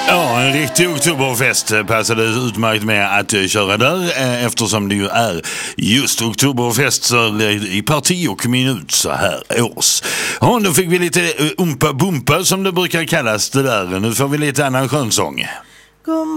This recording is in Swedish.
Ja, en riktig oktoberfest passade utmärkt med att köra där eftersom det ju är just oktoberfest så i parti och minut så här års. Ja, då fick vi lite umpa-bumpa som det brukar kallas det där. Nu får vi lite annan skönsång.